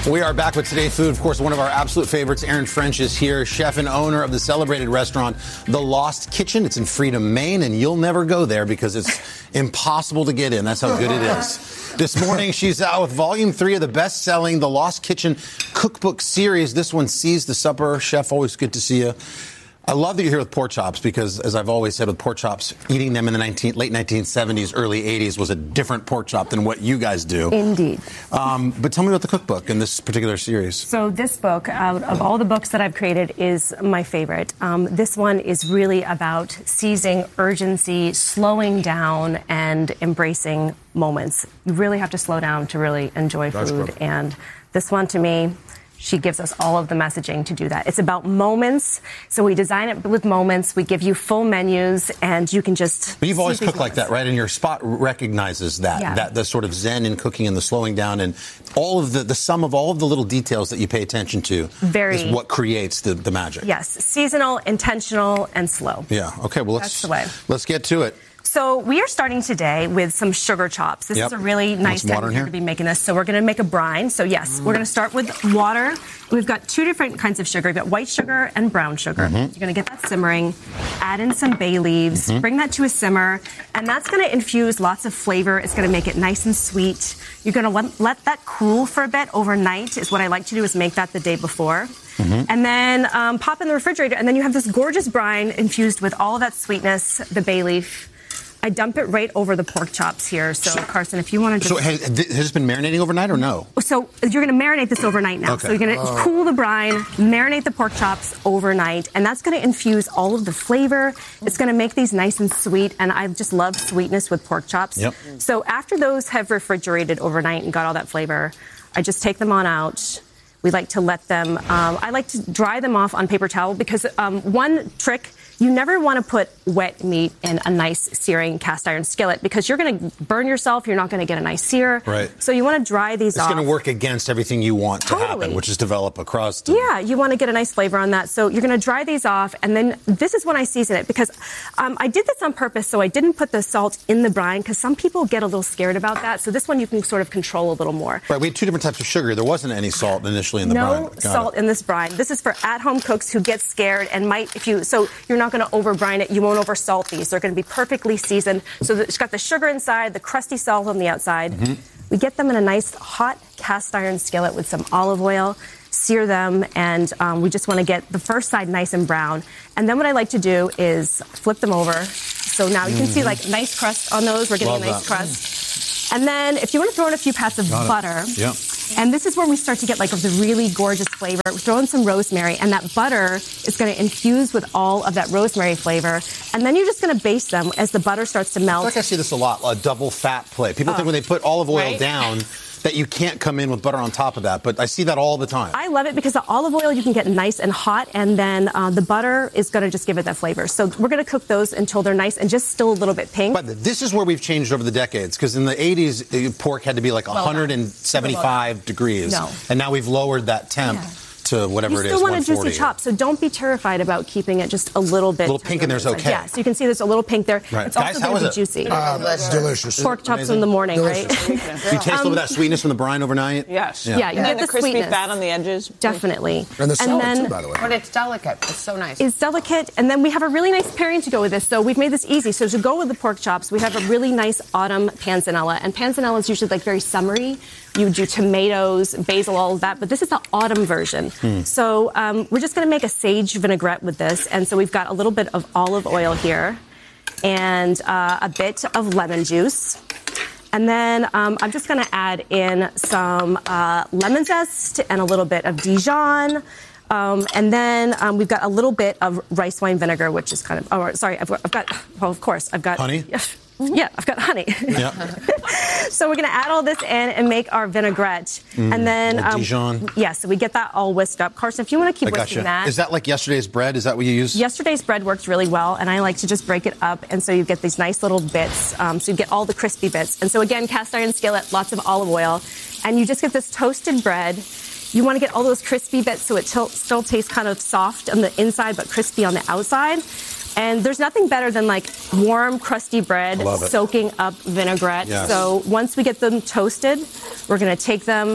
We are back with Today Food. Of course, one of our absolute favorites, Aaron French, is here, chef and owner of the celebrated restaurant, The Lost Kitchen. It's in Freedom, Maine, and you'll never go there because it's impossible to get in. That's how good it is. This morning, she's out with Volume 3 of the best-selling The Lost Kitchen cookbook series. This one, Seize the Supper. Chef, always good to see you. I love that you're here with pork chops because, as I've always said with pork chops, eating them in the late 1970s, early 80s was a different pork chop than what you guys do. Indeed. But tell me about the cookbook in this particular series. So this book, out of all the books that I've created, is my favorite. This one is really about seizing urgency, slowing down, and embracing moments. You really have to slow down to really enjoy food. And this one, to me, she gives us all of the messaging to do that. It's about moments. So we design it with moments. We give you full menus, and you can just... But you've always cooked like that, right? And your spot recognizes that, Yeah. that the sort of zen in cooking and the slowing down and all of the sum of all of the little details that you pay attention to is what creates the magic. Yes, seasonal, intentional, and slow. Yeah. Okay. Well, That's the way. Let's get to it. So we are starting today with some sugar chops. This is a really nice time here to be making this. So we're going to make a brine. So yes, we're going to start with water. We've got two different kinds of sugar. We've got white sugar and brown sugar. You're going to get that simmering, add in some bay leaves, bring that to a simmer, and that's going to infuse lots of flavor. It's going to make it nice and sweet. You're going to let that cool for a bit overnight is what I like to do, is make that the day before. And then pop in the refrigerator, and then you have this gorgeous brine infused with all of that sweetness, the bay leaf. I dump it right over the pork chops here. So, Carson, if you want to just... So has this been marinating overnight or no? So you're going to marinate this overnight now. Okay. So you're going to cool the brine, marinate the pork chops overnight, and that's going to infuse all of the flavor. It's going to make these nice and sweet, and I just love sweetness with pork chops. Yep. So after those have refrigerated overnight and got all that flavor, I just take them on out. We like to let them... I like to dry them off on paper towel because one trick... You never want to put wet meat in a nice searing cast iron skillet because you're going to burn yourself. You're not going to get a nice sear. Right. So you want to dry these off. It's going to work against everything you want to happen, which is develop a crust. Yeah, you want to get a nice flavor on that. So you're going to dry these off, and then this is when I season it because I did this on purpose, so I didn't put the salt in the brine because some people get a little scared about that. So this one you can sort of control a little more. Right, we had two different types of sugar. There wasn't any salt initially in the brine. No salt in this brine. This is for at-home cooks who get scared and might, so you're not going to over-brine it. You won't over-salt these. They're going to be perfectly seasoned. So it's got the sugar inside, the crusty salt on the outside. We get them in a nice hot cast iron skillet with some olive oil, sear them, and we just want to get the first side nice and brown. And then what I like to do is flip them over. So now you can see like nice crust on those. We're getting a nice crust. And then if you want to throw in a few pats of butter. Yeah. And this is where we start to get like the really gorgeous flavor. We throw in some rosemary, and that butter is going to infuse with all of that rosemary flavor. And then you're just going to baste them as the butter starts to melt. I feel like I see this a lot, a double fat play. People think when they put olive oil down that you can't come in with butter on top of that, but I see that all the time. I love it because the olive oil you can get nice and hot, and then the butter is going to just give it that flavor. So we're going to cook those until they're nice and just still a little bit pink. But this is where we've changed over the decades, because in the 80s, pork had to be like 175 degrees. No. And now we've lowered that temp to whatever it is, 140. You still want a juicy chop, so don't be terrified about keeping it just a little bit. A little pink in there's okay. Yeah, so you can see there's a little pink there. Right. It's Guys, also going to be juicy. That's delicious. Pork chops in the morning, delicious. right? Do you taste a little bit of that sweetness from the brine overnight? Yes. Yeah, you get the crispy sweetness. fat on the edges. Definitely. And the salad, then, too, by the way. But it's delicate. It's so nice. It's delicate, and then we have a really nice pairing to go with this. So we've made this easy. So to go with the pork chops, we have a really nice autumn panzanella, and panzanella is usually like very summery. You do tomatoes, basil, all of that, but this is the autumn version. So we're just going to make a sage vinaigrette with this, and so we've got a little bit of olive oil here and a bit of lemon juice. And then I'm just going to add in some lemon zest and a little bit of Dijon. And then we've got a little bit of rice wine vinegar, which is kind of, I've got, well, of course, I've got. Honey? Yeah, I've got honey. Yeah. So we're going to add all this in and make our vinaigrette. And then, Dijon. Yeah, so we get that all whisked up. Carson, if you want to keep whisking that. Is that like yesterday's bread? Is that what you use? Yesterday's bread worked really well, and I like to just break it up, and so you get these nice little bits. So you get all the crispy bits. And so again, cast iron skillet, lots of olive oil, and you just get this toasted bread. You want to get all those crispy bits so it still tastes kind of soft on the inside but crispy on the outside. And there's nothing better than like warm, crusty bread soaking up vinaigrette. Yes. So once we get them toasted, we're going to take them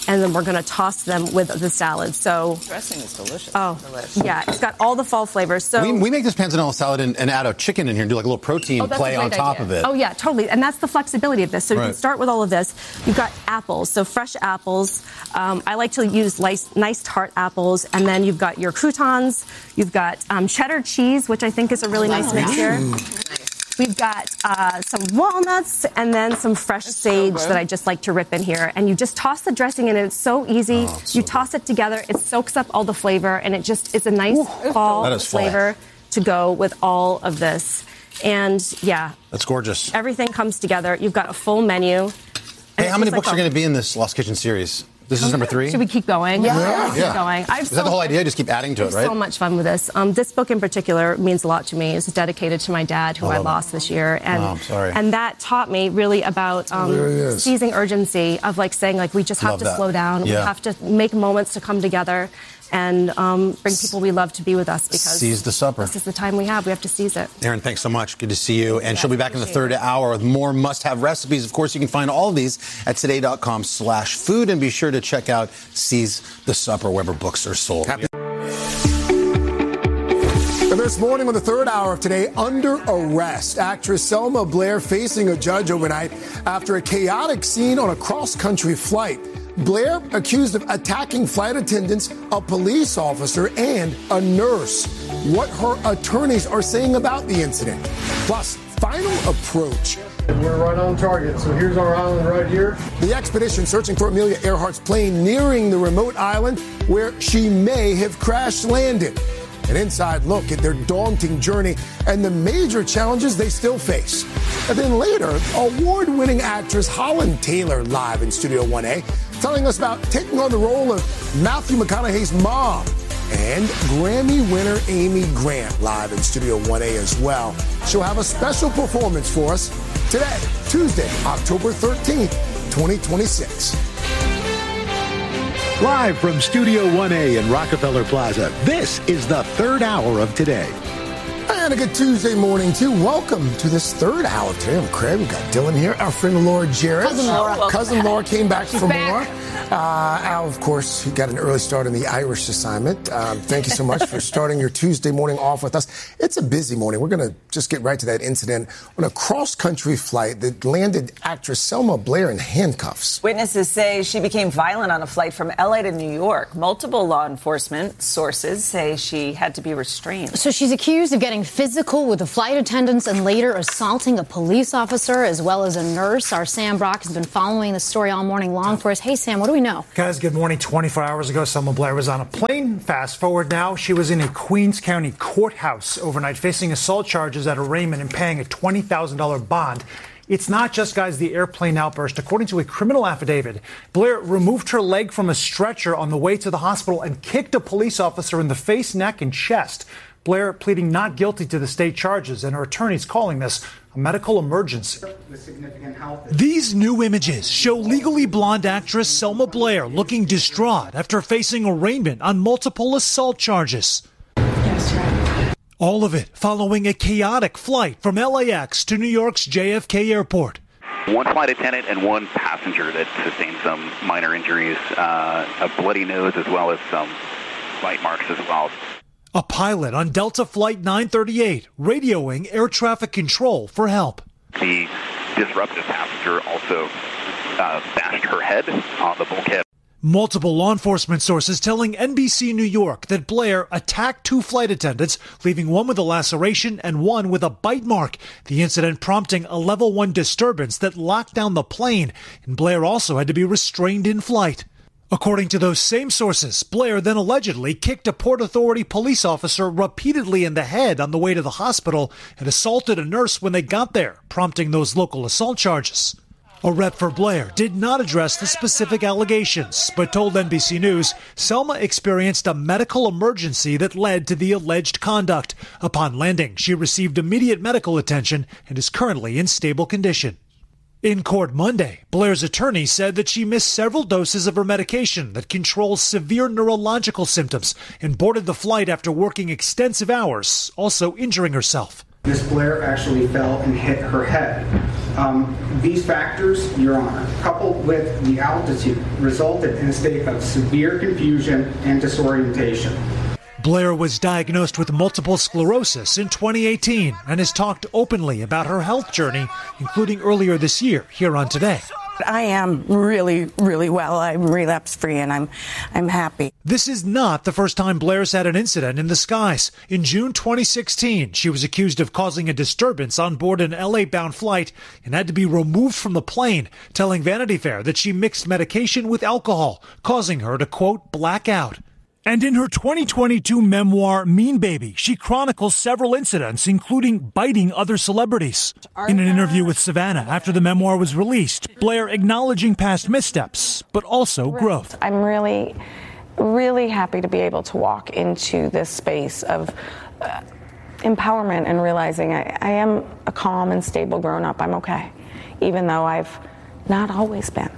and then we're going to toss them with the salad. So dressing is delicious. Oh, yeah, it's got all the fall flavors. So we make this panzanella salad and add a chicken in here and do like a little protein play on top of it. Oh, yeah, totally. And that's the flexibility of this. So you can start with all of this. You've got apples, so fresh apples. I like to use nice tart apples. And then you've got your croutons. You've got cheddar cheese, which I think is a really nice mix here. We've got some walnuts and then some fresh sage that I just like to rip in here. And you just toss the dressing in, and it's so easy. You toss it together. It soaks up all the flavor, and it's a nice fall flavor to go with all of this. And, yeah. That's gorgeous. Everything comes together. You've got a full menu. Hey, how many books are going to be in this Lost Kitchen series? This is number 3? Should we keep going? Yeah. Keep going. Is that the whole idea? Just keep adding to it, right? So much fun with this. This book in particular means a lot to me. It's dedicated to my dad, who I lost this year. And, I'm sorry. And that taught me really about seizing urgency, of like saying, like, we just have to slow down. We have to make moments to come together and bring people we love to be with us, because seize the supper. This is the time we have. We have to seize it. Erin, thanks so much. Good to see you. And she'll be back in the third hour with more must-have recipes. Of course, you can find all of these at today.com/food, and be sure to check out Seize the Supper wherever books are sold. And this morning on the third hour of Today, under arrest. Actress Selma Blair facing a judge overnight after a chaotic scene on a cross-country flight. Blair accused of attacking flight attendants, a police officer, and a nurse. What her attorneys are saying about the incident. Plus, final approach. We're right on target, so here's our island right here. The expedition searching for Amelia Earhart's plane nearing the remote island where she may have crash-landed. An inside look at their daunting journey and the major challenges they still face. And then later, award-winning actress Holland Taylor live in Studio 1A, telling us about taking on the role of Matthew McConaughey's mom. And Grammy winner Amy Grant live in Studio 1A as well. She'll have a special performance for us today, Tuesday, October 13th, 2026. Live from Studio 1A in Rockefeller Plaza, this is the third hour of Today. And a good Tuesday morning, too. Welcome to this third hour of Today. I'm Craig. We've got Dylan here. Our friend Laura Jarrett. Cousin Laura came back for more. Al, of course, you got an early start in the Irish assignment. Thank you so much for starting your Tuesday morning off with us. It's a busy morning. We're going to just get right to that incident on a cross-country flight that landed actress Selma Blair in handcuffs. Witnesses say she became violent on a flight from L.A. to New York. Multiple law enforcement sources say she had to be restrained. So she's accused of getting physical with the flight attendants and later assaulting a police officer as well as a nurse. Our Sam Brock has been following the story all morning long for us. Hey, Sam, what do we know? Guys, good morning. 24 hours ago, Selma Blair was on a plane. Fast forward now, she was in a Queens County courthouse overnight facing assault charges at arraignment and paying a $20,000 bond. It's not just, guys, the airplane outburst. According to a criminal affidavit, Blair removed her leg from a stretcher on the way to the hospital and kicked a police officer in the face, neck, and chest. Blair pleading not guilty to the state charges, and her attorneys calling this a medical emergency. These new images show legally blonde actress Selma Blair looking distraught after facing arraignment on multiple assault charges. Yes, right. All of it following a chaotic flight from LAX to New York's JFK Airport. One flight attendant and one passenger that sustained some minor injuries, a bloody nose as well as some bite marks as well. A pilot on Delta Flight 938 radioing air traffic control for help. The disruptive passenger also bashed her head on the bulkhead. Multiple law enforcement sources telling NBC New York that Blair attacked two flight attendants, leaving one with a laceration and one with a bite mark. The incident prompting a level 1 disturbance that locked down the plane, and Blair also had to be restrained in flight. According to those same sources, Blair then allegedly kicked a Port Authority police officer repeatedly in the head on the way to the hospital and assaulted a nurse when they got there, prompting those local assault charges. A rep for Blair did not address the specific allegations, but told NBC News Selma experienced a medical emergency that led to the alleged conduct. Upon landing, she received immediate medical attention and is currently in stable condition. In court Monday, Blair's attorney said that she missed several doses of her medication that controls severe neurological symptoms and boarded the flight after working extensive hours, also injuring herself. Miss Blair actually fell and hit her head. These factors, Your Honor, coupled with the altitude, resulted in a state of severe confusion and disorientation. Blair was diagnosed with multiple sclerosis in 2018 and has talked openly about her health journey, including earlier this year, here on Today. I am really, really well. I'm relapse-free, and I'm happy. This is not the first time Blair's had an incident in the skies. In June 2016, she was accused of causing a disturbance on board an LA-bound flight and had to be removed from the plane, telling Vanity Fair that she mixed medication with alcohol, causing her to, quote, black out. And in her 2022 memoir, Mean Baby, she chronicles several incidents, including biting other celebrities. In an interview with Savannah after the memoir was released, Blair acknowledging past missteps, but also growth. I'm really, really happy to be able to walk into this space of empowerment and realizing I am a calm and stable grown-up. I'm okay, even though I've not always been.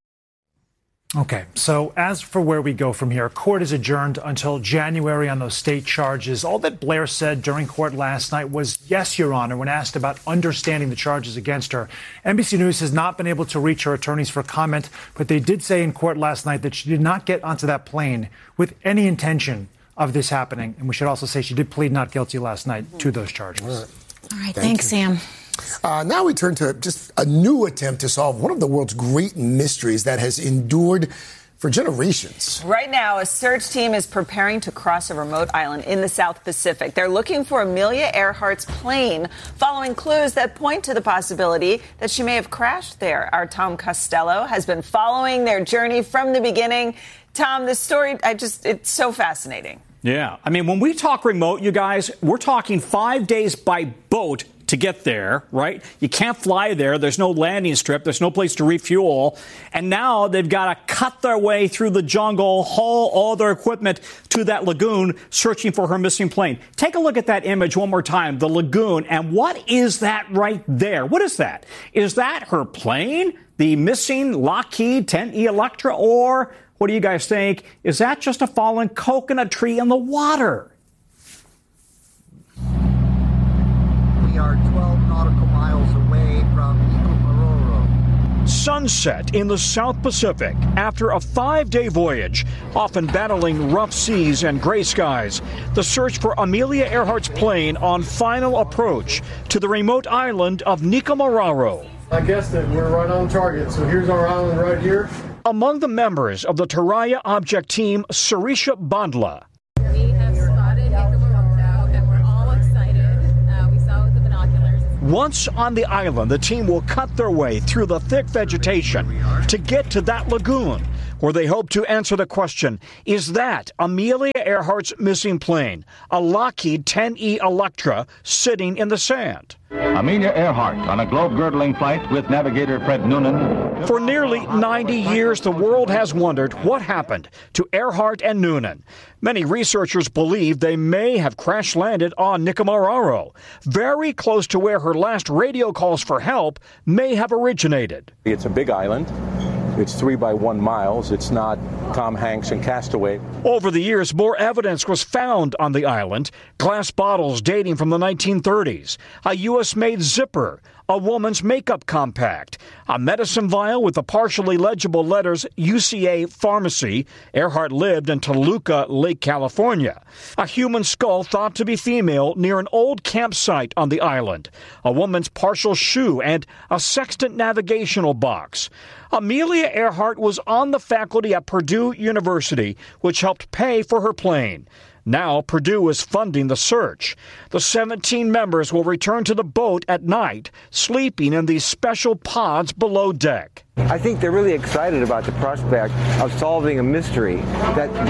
Okay, so as for where we go from here, court is adjourned until January on those state charges. All that Blair said during court last night was, yes, Your Honor, when asked about understanding the charges against her. NBC News has not been able to reach her attorneys for comment, but they did say in court last night that she did not get onto that plane with any intention of this happening. And we should also say she did plead not guilty last night to those charges. All right, thanks, Sam. Now we turn to just a new attempt to solve one of the world's great mysteries that has endured for generations. Right now, a search team is preparing to cross a remote island in the South Pacific. They're looking for Amelia Earhart's plane, following clues that point to the possibility that she may have crashed there. Our Tom Costello has been following their journey from the beginning. Tom, this story, it's so fascinating. Yeah. I mean, when we talk remote, you guys, we're talking 5 days by boat to get there, right? You can't fly there. There's no landing strip. There's no place to refuel. And now they've got to cut their way through the jungle, haul all their equipment to that lagoon, searching for her missing plane. Take a look at that image one more time, the lagoon. And what is that right there? What is that? Is that her plane, the missing Lockheed 10E Electra? Or what do you guys think? Is that just a fallen coconut tree in the water? We are 12 nautical miles away from Nikumaroro. Sunset in the South Pacific after a 5-day voyage, often battling rough seas and gray skies. The search for Amelia Earhart's plane on final approach to the remote island of Nikumaroro. I guess that we're right on target. So here's our island right here. Among the members of the Taraya Object Team, Sarisha Bandla. We have spotted Nikumaroro and we're all excited. We saw it with the binoculars. Once on the island, the team will cut their way through the thick vegetation to get to that lagoon, where they hope to answer the question, is that Amelia Earhart's missing plane, a Lockheed 10E Electra, sitting in the sand? Amelia Earhart on a globe-girdling flight with navigator Fred Noonan. For nearly 90 years, the world has wondered what happened to Earhart and Noonan. Many researchers believe they may have crash-landed on Nikumaroro, very close to where her last radio calls for help may have originated. It's a big island. It's 3 by 1 miles. It's not Tom Hanks and Castaway. Over the years, more evidence was found on the island. Glass bottles dating from the 1930s, a U.S.-made zipper, a woman's makeup compact, a medicine vial with the partially legible letters UCA Pharmacy. Earhart lived in Toluca, Lake California. A human skull thought to be female near an old campsite on the island. A woman's partial shoe and a sextant navigational box. Amelia Earhart was on the faculty at Purdue University, which helped pay for her plane. Now Purdue is funding the search. The 17 members will return to the boat at night, sleeping in these special pods below deck. I think they're really excited about the prospect of solving a mystery that's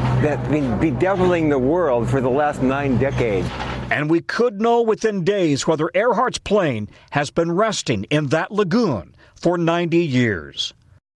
been bedeviling the world for the last 9 decades. And we could know within days whether Earhart's plane has been resting in that lagoon for 90 years.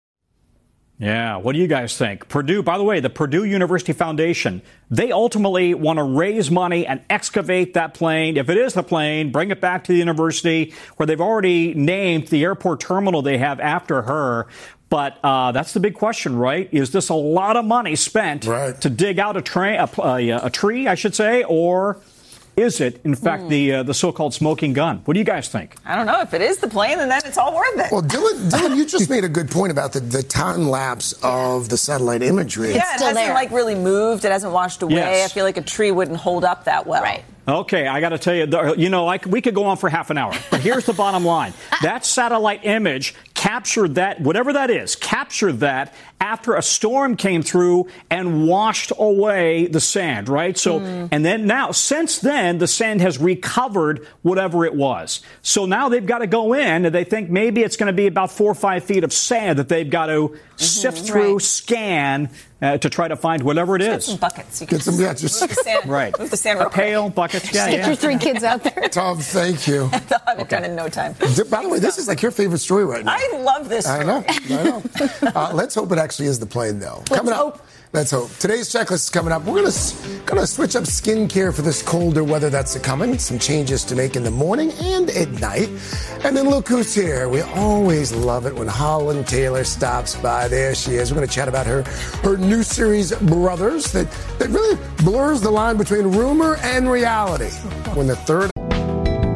Yeah, what do you guys think? Purdue, by the way, the Purdue University Foundation, they ultimately want to raise money and excavate that plane. If it is the plane, bring it back to the university where they've already named the airport terminal they have after her. But that's the big question, right? Is this a lot of money spent to dig out a tree, I should say, or is it, in fact, the so-called smoking gun? What do you guys think? I don't know. If it is the plane, then it's all worth it. Well, Dylan, you just made a good point about the time lapse of the satellite imagery. Yeah, it hasn't really moved. It hasn't washed away. Yes. I feel like a tree wouldn't hold up that well. Right. Okay, I got to tell you, we could go on for half an hour, but here's the bottom line. That satellite image captured that, whatever that is, captured that after a storm came through and washed away the sand, right? So, and then now, since then, the sand has recovered whatever it was. So now they've got to go in, and they think maybe it's going to be about 4 or 5 feet of sand that they've got to sift through, scan, to try to find whatever it is. Get some buckets. You Get some, move the sand, right. Move the sand real a pail, buckets, Get your 3 kids out there. Tom, thank you. They'll have it done in no time. By the way, this is like your favorite story right now. I love this story. I know. Let's hope it actually is the plane, though. Coming up. Let's hope. Today's checklist is coming up. We're gonna switch up skincare for this colder weather that's coming. Some changes to make in the morning and at night. And then look who's here. We always love it when Holland Taylor stops by. There she is. We're gonna chat about her new series, Brothers, that really blurs the line between rumor and reality. When the third